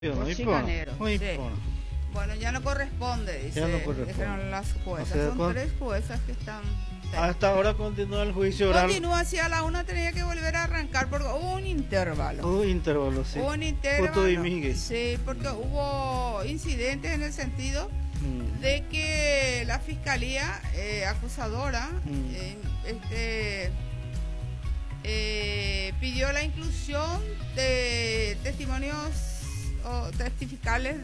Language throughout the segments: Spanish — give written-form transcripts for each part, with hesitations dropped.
Por chicanero, sí. Bueno, ya no corresponde, dice. Ya no corresponde. Dijeron las juezas. O sea, Son 3 juezas que están. Hasta ahora continúa el juicio oral. Continúa hacia la 1, tenía que volver a arrancar porque hubo un intervalo. Un intervalo, sí. Hubo un intervalo. Foto de Miguel. Sí, porque hubo incidentes en el sentido de que la fiscalía acusadora pidió la inclusión de testimonios o testificales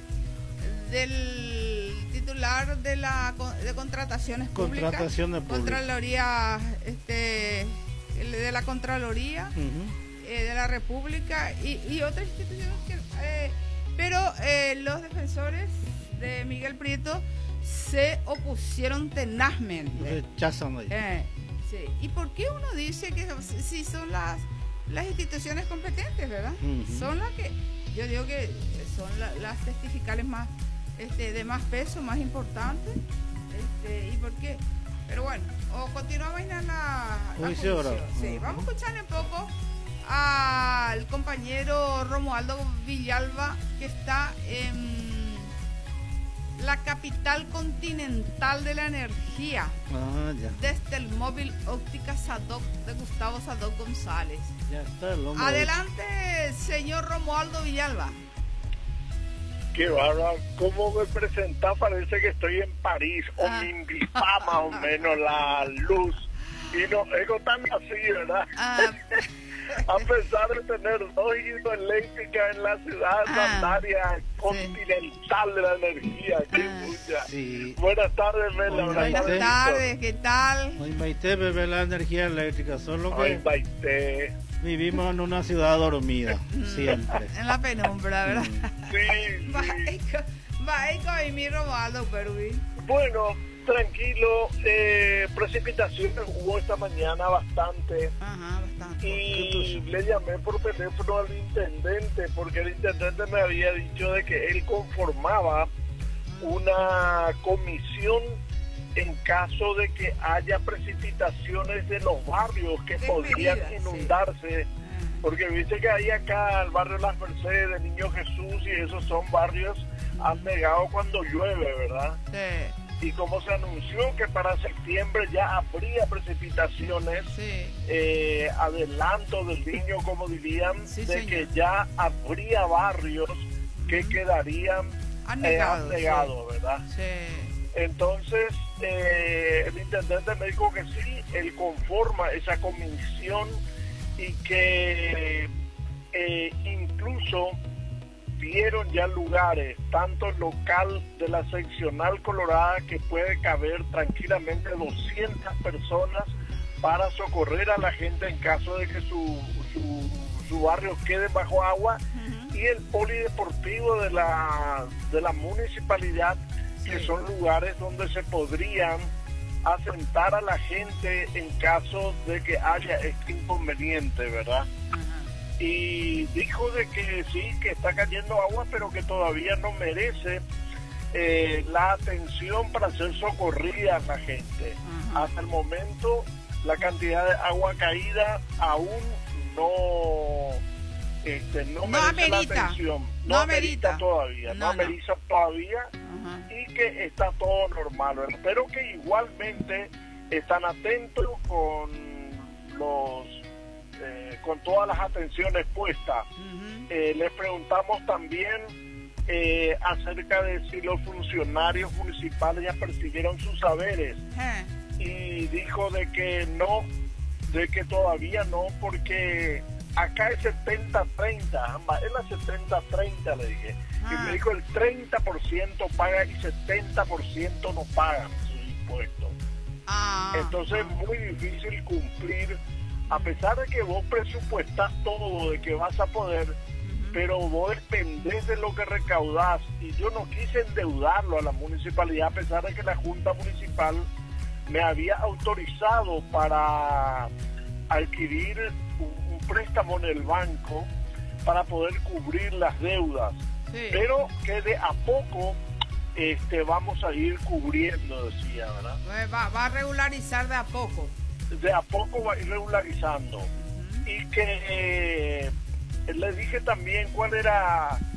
del titular de contrataciones públicas, Contraloría, de la Contraloría de la República y otras instituciones pero los defensores de Miguel Prieto se opusieron tenazmente. Rechazan ahí. Sí. ¿Y por qué uno dice que si son las instituciones competentes, verdad? Son las que, yo digo que son las testificales más de más peso, más importantes. ¿Y por qué? Pero bueno, continuamos en la juicio. Sí, vamos a escucharle un poco al compañero Romualdo Villalba, que está en la capital continental de la energía, desde el móvil óptica Sadoc de Gustavo Sadoc González. Ya está el hombre. Adelante, señor Romualdo Villalba. Qué bárbaro, ¿cómo me presenta? Parece que estoy en París, o me invita más o menos la luz, y no es tan así, ¿verdad? A pesar de tener 2 hidroeléctricas en la ciudad sanitaria continental de la energía. Sí. Buenas tardes, Mela. Buenas tardes, ¿qué tal? Hoy Maite bebe la energía eléctrica, solo que Hoy Maite. Vivimos en una ciudad dormida, siempre. En la penumbra, ¿verdad? Sí. Va y mi Romualdo, Perui. Bueno, tranquilo, precipitaciones hubo esta mañana bastante. Bastante. Y le llamé por teléfono al intendente, porque el intendente me había dicho de que él conformaba una comisión en caso de que haya precipitaciones de los barrios que podrían inundarse. Porque viste que hay acá el barrio Las Mercedes, de Niño Jesús, y esos son barrios anegados cuando llueve, ¿verdad? Sí. Y como se anunció que para septiembre ya habría precipitaciones, adelanto del niño, como dirían, de señor, que ya habría barrios que quedarían anegados, ¿verdad? Sí. Entonces, el intendente me dijo que sí, él conforma esa comisión y que incluso vieron ya lugares, tanto el local de la seccional Colorada, que puede caber tranquilamente 200 personas para socorrer a la gente en caso de que su barrio quede bajo agua, y el polideportivo de la municipalidad, que son lugares donde se podrían asentar a la gente en caso de que haya este inconveniente, ¿verdad? Y dijo de que sí, que está cayendo agua, pero que todavía no merece la atención para ser socorrida a la gente. Hasta el momento, la cantidad de agua caída aún no merece la atención. No amerita todavía, no amerita todavía, y que está todo normal, ¿verdad? Pero que igualmente están atentos con con todas las atenciones puestas. Les preguntamos también acerca de si los funcionarios municipales ya persiguieron sus saberes, y dijo de que no, de que todavía no, porque acá es 70-30, es la 70-30, le dije. Y me dijo el 30% paga y 70% no pagan sus impuestos. Entonces es muy difícil cumplir, a pesar de que vos presupuestás todo, de que vas a poder, pero vos dependés de lo que recaudás. Y yo no quise endeudarlo a la municipalidad, a pesar de que la Junta Municipal me había autorizado para adquirir un préstamo en el banco para poder cubrir las deudas, pero que de a poco vamos a ir cubriendo, decía, ¿verdad? Va a regularizar de a poco. De a poco va a ir regularizando. Y que le dije también cuál era